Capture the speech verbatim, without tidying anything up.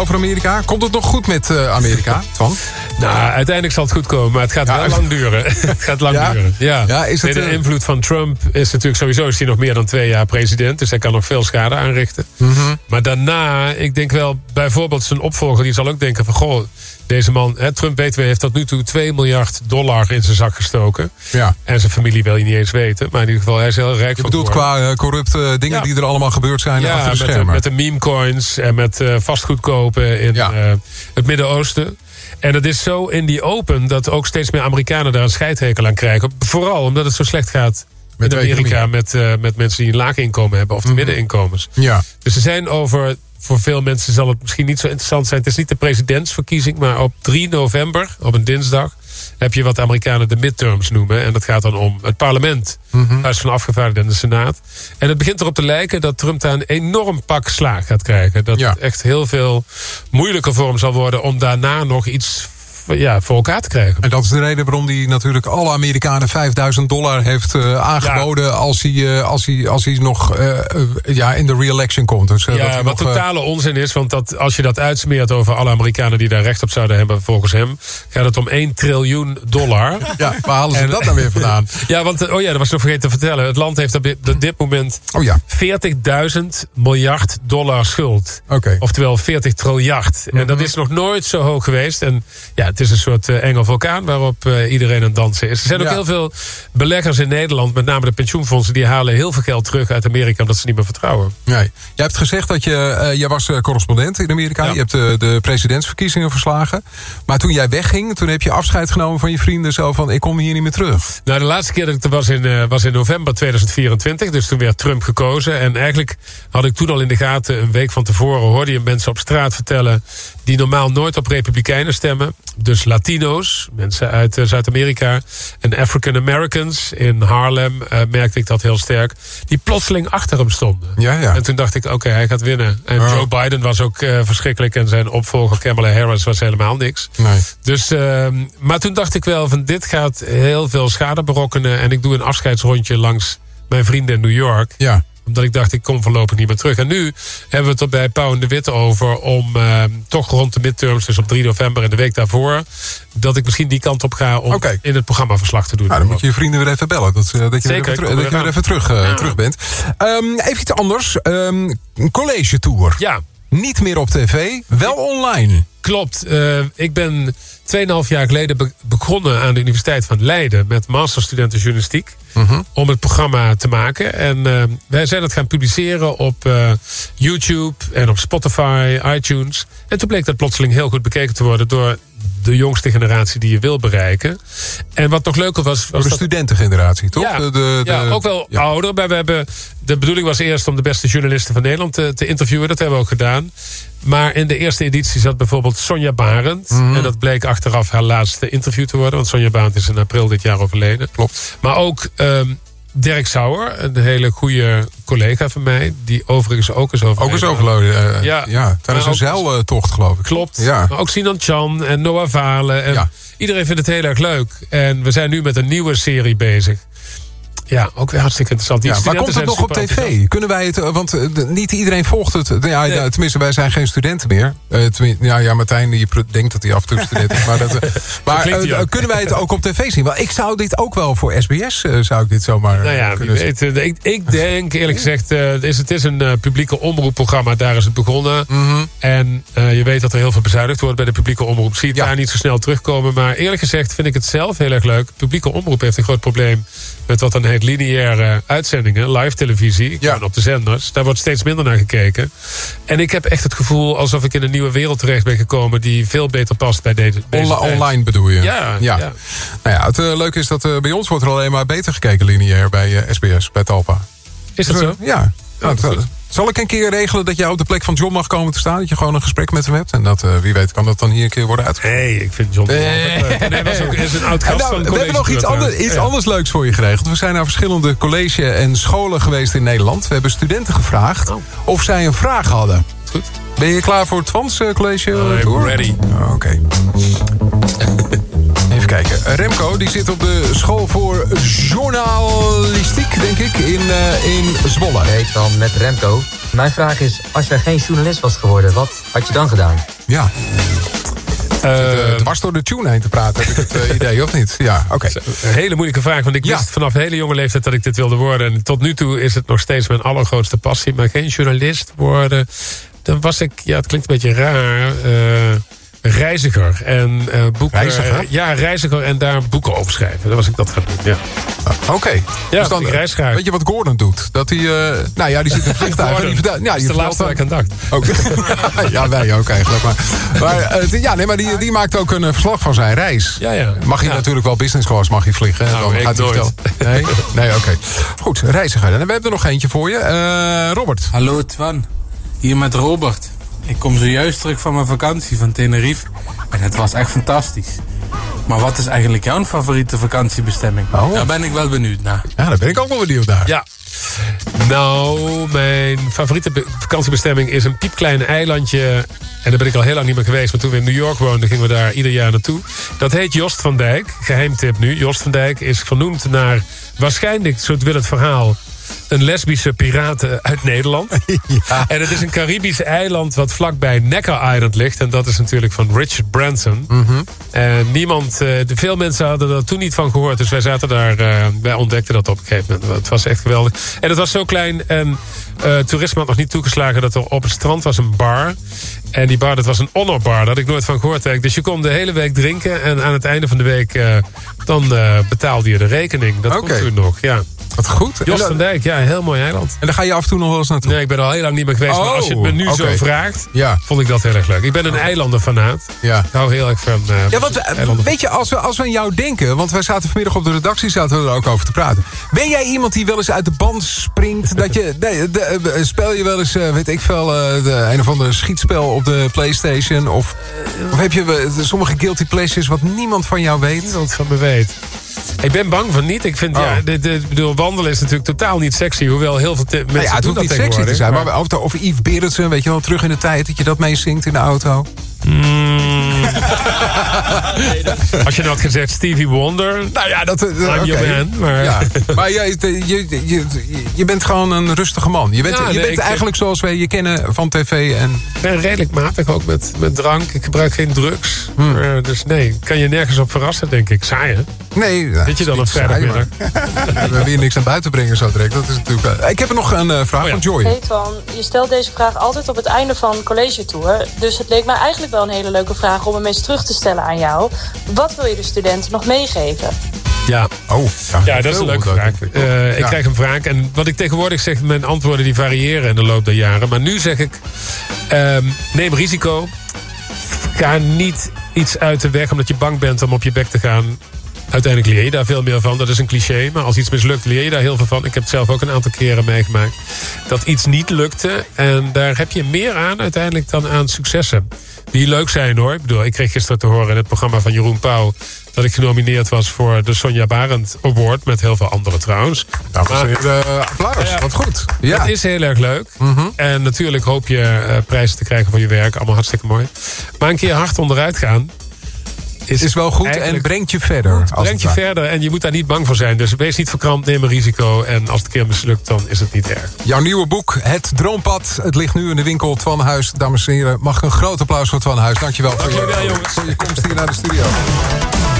over Amerika. Komt het nog goed met uh, Amerika, Twan? Nou, uiteindelijk zal het goed komen, maar het gaat ja, wel lang duren. Het gaat lang ja? duren, ja. ja is het, de uh... invloed van Trump is natuurlijk sowieso... is hij nog meer dan twee jaar president, dus hij kan nog veel schade aanrichten. Mm-hmm. Maar daarna, ik denk wel, bijvoorbeeld zijn opvolger... die zal ook denken van, goh, deze man... Hè, Trump, weten we, heeft tot nu toe twee miljard dollar in zijn zak gestoken. Ja. En zijn familie wil je niet eens weten, maar in ieder geval, hij is heel rijk. Je bedoelt qua uh, corrupte dingen ja. die er allemaal gebeurd zijn ja, achter de met schermen? De, met de meme coins en met uh, vastgoed kopen in ja. uh, het Midden-Oosten. En het is zo in die open dat ook steeds meer Amerikanen daar een scheidhekel aan krijgen. Vooral omdat het zo slecht gaat met in Amerika met, uh, met mensen die een laag inkomen hebben of de mm-hmm. middeninkomens. Ja. Dus er zijn over, voor veel mensen zal het misschien niet zo interessant zijn. Het is niet de presidentsverkiezing, maar op drie november, op een dinsdag, heb je wat de Amerikanen de midterms noemen. En dat gaat dan om het parlement, mm-hmm. Huis van Afgevaardigden en de Senaat. En het begint erop te lijken dat Trump daar een enorm pak slaag gaat krijgen. Dat ja. het echt heel veel moeilijker voor hem zal worden om daarna nog iets ja, voor elkaar te krijgen. En dat is de reden waarom hij natuurlijk alle Amerikanen vijfduizend dollar heeft uh, aangeboden... Ja. Als, hij, uh, als, hij, als hij nog uh, uh, ja, in de re-election komt. Dus, uh, ja, dat wat nog, totale uh... onzin is, want dat, als je dat uitsmeert over alle Amerikanen die daar recht op zouden hebben, volgens hem, gaat het om één triljoen dollar. Ja, waar halen ze en, dat nou weer vandaan? Ja, want, oh ja, dat was ik nog vergeten te vertellen. Het land heeft op dit moment oh ja. veertigduizend miljard dollar schuld. Okay. Oftewel veertig triljard. Mm-hmm. En dat is nog nooit zo hoog geweest. En ja, het is een soort uh, enge vulkaan waarop uh, iedereen aan het dansen is. Er zijn ook ja. heel veel beleggers in Nederland, met name de pensioenfondsen, die halen heel veel geld terug uit Amerika omdat ze niet meer vertrouwen. Nee. Jij hebt gezegd dat je, uh, jij was uh, correspondent in Amerika. Ja. Je hebt uh, de presidentsverkiezingen verslagen. Maar toen jij wegging, toen heb je afscheid genomen van je vrienden, zo van, ik kom hier niet meer terug. Nou, de laatste keer dat ik er was in, uh, was in november tweeduizend vierentwintig. Dus toen werd Trump gekozen. En eigenlijk had ik toen al in de gaten, een week van tevoren, hoorde je mensen op straat vertellen die normaal nooit op Republikeinen stemmen. Dus Latino's, mensen uit uh, Zuid-Amerika, en African Americans in Harlem, uh, merkte ik dat heel sterk, die plotseling achter hem stonden. Ja, ja. En toen dacht ik, oké, okay, hij gaat winnen. En oh. Joe Biden was ook uh, verschrikkelijk en zijn opvolger Kamala Harris was helemaal niks. Nee. Dus, uh, maar toen dacht ik wel, van dit gaat heel veel schade berokkenen en ik doe een afscheidsrondje langs mijn vrienden in New York. Ja. Omdat ik dacht, ik kom voorlopig niet meer terug. En nu hebben we het er bij Pauw en de Wit over om uh, toch rond de midterms, dus op drie november en de week daarvoor, dat ik misschien die kant op ga om okay. in het programma verslag te doen. Nou, dan moet je je vrienden weer even bellen. Dat, uh, dat je Zeker, weer even, dat je weer even terug, uh, ja. terug bent. Um, even iets anders. Um, een college tour. Ja. Niet meer op tv, wel online. Klopt. Uh, ik ben tweeënhalf jaar geleden be- begonnen aan de Universiteit van Leiden met masterstudenten journalistiek. Mm-hmm. Om het programma te maken. En uh, wij zijn het gaan publiceren op uh, YouTube en op Spotify, iTunes. En toen bleek dat plotseling heel goed bekeken te worden door de jongste generatie die je wil bereiken. En wat nog leuker was... was de dat... studentengeneratie, toch? Ja, de, de, ja de, ook wel ja. ouder. Maar we hebben, de bedoeling was eerst om de beste journalisten van Nederland te, te interviewen. Dat hebben we ook gedaan. Maar in de eerste editie zat bijvoorbeeld Sonja Barend. Mm-hmm. En dat bleek achteraf haar laatste interview te worden. Want Sonja Barend is in april dit jaar overleden. Klopt. Maar ook um, Dirk Sauer, een hele goede collega van mij, die overigens ook is overleden. Ook is overleden, uh, ja. ja. Tijdens een zeiltocht, geloof ik. Klopt. Ja. Maar ook Sinan Chan en Noah Valen. En ja. Iedereen vindt het heel erg leuk. En we zijn nu met een nieuwe serie bezig. Ja, ook weer hartstikke interessant. Die ja, maar komt het nog op tv? Kunnen wij het, want uh, niet iedereen volgt het. Ja, nee. Tenminste, wij zijn geen studenten meer. Uh, ja, ja, Martijn, je denkt dat hij af en toe student is. Maar, dat, uh, maar uh, kunnen wij het ook op tv zien? Want ik zou dit ook wel voor S B S, uh, zou ik dit zomaar nou ja, kunnen weet, uh, ik, ik denk eerlijk gezegd, uh, het, is, het is een uh, publieke omroepprogramma. Daar is het begonnen. Mm-hmm. En uh, je weet dat er heel veel bezuinigd wordt bij de publieke omroep. Zie je het ja. daar niet zo snel terugkomen. Maar eerlijk gezegd vind ik het zelf heel erg leuk. Publieke omroep heeft een groot probleem met wat dan heet lineaire uitzendingen, live televisie, ja. op de zenders. Daar wordt steeds minder naar gekeken. En ik heb echt het gevoel alsof ik in een nieuwe wereld terecht ben gekomen die veel beter past bij deze Onla- Online bedoel je? Ja. ja. ja. Nou ja, het uh, leuke is dat uh, bij ons wordt er alleen maar beter gekeken lineair bij uh, S B S, bij Talpa. Is dat dus, zo? Uh, ja. ja dat, uh, zal ik een keer regelen dat jij op de plek van John mag komen te staan? Dat je gewoon een gesprek met hem hebt? En dat, uh, wie weet, kan dat dan hier een keer worden uitgevoerd? Nee, ik vind John... Nee, nee was ook is een oud gast nou, van we hebben nog iets, ander, iets ja. anders leuks voor je geregeld. We zijn naar verschillende college en scholen geweest in Nederland. We hebben studenten gevraagd oh. of zij een vraag hadden. Goed. Ben je klaar voor het Twans uh, college? I'm tour? ready. Oh, Oké. Okay. Even kijken. Remco, die zit op de school voor journalistiek, denk ik, in, uh, in Zwolle. Ik heet dan met Remco. Mijn vraag is, als jij geen journalist was geworden, wat had je dan gedaan? Ja. Uh, dwars door de tune heen te praten, heb ik het uh, idee, of niet? Ja, oké. Okay. Een hele moeilijke vraag, want ik wist ja. vanaf een hele jonge leeftijd dat ik dit wilde worden. En tot nu toe is het nog steeds mijn allergrootste passie. Maar geen journalist worden, dan was ik, ja, het klinkt een beetje raar... Uh, reiziger en uh, boeken. Reiziger? Uh, ja, reiziger en daar boeken over schrijven. Dan was ik dat gaan doen, ja. Uh, Oké. Okay. Ja, dus dan, ik reis graag. Weet je wat Gordon doet? Dat hij, uh, nou ja, die zit in het vliegtuig. Gordon, die vertelt, ja, dat is de laatste waar ik aan dacht. Okay. Ja, wij ook eigenlijk. Maar, maar, uh, ja, nee, maar die, die maakt ook een uh, verslag van zijn reis. Ja, ja. Mag hij ja. natuurlijk wel business class mag hij vliegen. Nou, dan ik gaat hij nooit. Nee, nee oké. Okay. Goed, reiziger. En we hebben er nog eentje voor je. Uh, Robert. Hallo Twan. Hier met Robert. Ik kom zojuist terug van mijn vakantie van Tenerife. En het was echt fantastisch. Maar wat is eigenlijk jouw favoriete vakantiebestemming? Oh. Daar ben ik wel benieuwd naar. Ja, daar ben ik ook wel benieuwd naar. Ja. Nou, mijn favoriete vakantiebestemming is een piepklein eilandje. En daar ben ik al heel lang niet meer geweest. Maar toen we in New York woonden, gingen we daar ieder jaar naartoe. Dat heet Jost van Dijk. Geheimtip nu. Jost van Dijk is vernoemd naar waarschijnlijk, zo wil het verhaal... een lesbische piraten uit Nederland. Ja. En het is een Caribisch eiland wat vlakbij Necker Island ligt. En dat is natuurlijk van Richard Branson. Mm-hmm. En niemand, uh, veel mensen hadden er toen niet van gehoord. Dus wij zaten daar, uh, wij ontdekten dat op een gegeven moment. Het was echt geweldig. En het was zo klein en uh, toerisme had nog niet toegeslagen... dat er op het strand was een bar. En die bar, dat was een honorbar. Daar had ik nooit van gehoord. Dus je kon de hele week drinken. En aan het einde van de week, uh, dan uh, betaalde je de rekening. Dat okay. kon toen nog, ja. Wat goed. Jost van Dijk, ja, een heel mooi eiland. En daar ga je af en toe nog wel eens naartoe? Nee, ik ben er al heel lang niet meer geweest. Oh, maar als je het me nu okay. zo vraagt, ja. vond ik dat heel erg leuk. Ik ben een okay. eilandenfanaat. Ja. Ik hou heel erg van uh, ja, want, weet je, als we, als we aan jou denken... want wij zaten vanmiddag op de redactie, zaten we er ook over te praten. Ben jij iemand die wel eens uit de band springt? Dat je, de, de, de, speel je wel eens, uh, weet ik veel... Uh, de, een of ander schietspel op de PlayStation? Of, of heb je uh, sommige guilty pleasures wat niemand van jou weet? Niemand van me weet. Ik ben bang van niet. Ik vind, oh. ja, de, de, bedoel, wandelen is natuurlijk totaal niet sexy. Hoewel heel veel te- mensen nou ja, het doen dat niet sexy te zijn. Maar, maar of, of Yves Berendsen, weet je wel, terug in de tijd... dat je dat meezingt in de auto. Mm. Als je nou had gezegd Stevie Wonder... Nou ja, dat... Uh, I'm okay. your man. Maar, ja. maar je, je, je, je bent gewoon een rustige man. Je bent, ja, je nee, bent eigenlijk zoals wij je kennen van tv. En... Ik ben redelijk matig ook met, met drank. Ik gebruik geen drugs. Hmm. Uh, dus nee, kan je nergens op verrassen, denk ik. Saai, hè? Nee. Nou, Weet je dan op vrijdagmiddag? We hebben hier niks aan buiten brengen zo direct. Dat is natuurlijk... Uh, ik heb er nog een uh, vraag oh, ja. van Joy. Hey Twan, je stelt deze vraag altijd op het einde van college tour. Dus het leek mij eigenlijk wel een hele leuke vraag om hem eens terug te stellen aan jou. Wat wil je de studenten nog meegeven? Ja, oh, ja, ja dat is een leuke vraag. Uh, ik ja. krijg een vraag en wat ik tegenwoordig zeg, mijn antwoorden die variëren in de loop der jaren. Maar nu zeg ik, uh, neem risico. Ga niet iets uit de weg omdat je bang bent om op je bek te gaan. Uiteindelijk leer je daar veel meer van. Dat is een cliché, maar als iets mislukt leer je daar heel veel van. Ik heb het zelf ook een aantal keren meegemaakt. Dat iets niet lukte en daar heb je meer aan uiteindelijk dan aan successen. Die leuk zijn hoor. Ik bedoel, ik kreeg gisteren te horen in het programma van Jeroen Pauw... dat ik genomineerd was voor de Sonja Barend Award... met heel veel anderen trouwens. Nou, maar, uh, applaus, ja, wat goed. Ja. Het is heel erg leuk. Mm-hmm. En natuurlijk hoop je uh, prijzen te krijgen voor je werk. Allemaal hartstikke mooi. Maar een keer hard onderuit gaan... Is, is wel goed en brengt je verder. Goed, brengt je waar. verder en je moet daar niet bang voor zijn. Dus wees niet verkrampt, neem een risico. En als het een keer mislukt, dan is het niet erg. Jouw nieuwe boek, Het Droompad. Het ligt nu in de winkel Twan Huis. Dames en heren, mag ik een groot applaus voor Twan Huis. Dankjewel, Dankjewel voor, je, jongens. voor je komst hier naar de studio.